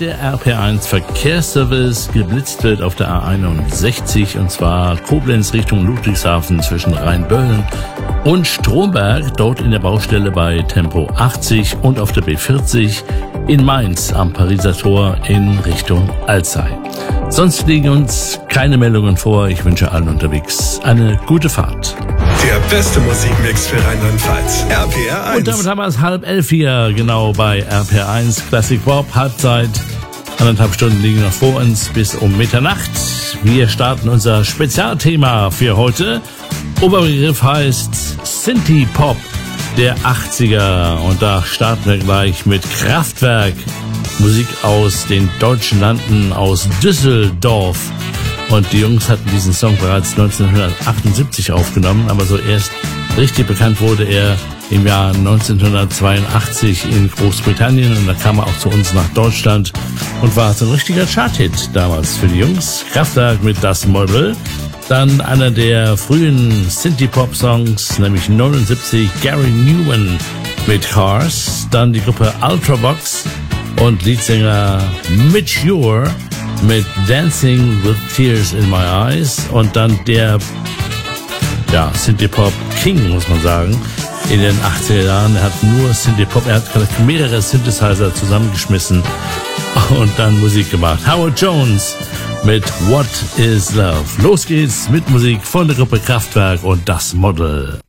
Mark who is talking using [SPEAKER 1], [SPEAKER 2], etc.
[SPEAKER 1] der RPR1 Verkehrsservice geblitzt wird auf der A61, und zwar Koblenz Richtung Ludwigshafen zwischen Rheinböllen und Stromberg, dort in der Baustelle bei Tempo 80, und auf der B40 in Mainz am Pariser Tor in Richtung Alzey. Sonst liegen uns keine Meldungen vor. Ich wünsche allen unterwegs eine gute Fahrt.
[SPEAKER 2] Der beste Musikmix für Rheinland-Pfalz. RPR1.
[SPEAKER 1] Und damit haben wir es 10:30 hier, genau bei RPR1 Classic Pop, Halbzeit. 1,5 Stunden liegen noch vor uns bis um Mitternacht. Wir starten unser Spezialthema für heute. Oberbegriff heißt Synthie Pop der 80er. Und da starten wir gleich mit Kraftwerk. Musik aus den deutschen Landen, aus Düsseldorf. Und die Jungs hatten diesen Song bereits 1978 aufgenommen, aber so erst richtig bekannt wurde er im Jahr 1982 in Großbritannien, und da kam er auch zu uns nach Deutschland und war so ein richtiger Chart-Hit damals für die Jungs. Kraftwerk mit Das Model. Dann einer der frühen Synthie-Pop-Songs, nämlich 79, Gary Newman mit Cars. Dann die Gruppe Ultravox und Leadsänger Mitch Ure mit Dancing with Tears in My Eyes. Und dann der Synthie-Pop King, muss man sagen, in den 80er Jahren. Er hat nur Synthie-Pop, er hat mehrere Synthesizer zusammengeschmissen und dann Musik gemacht. Howard Jones mit What is Love. Los geht's mit Musik von der Gruppe Kraftwerk und Das Model.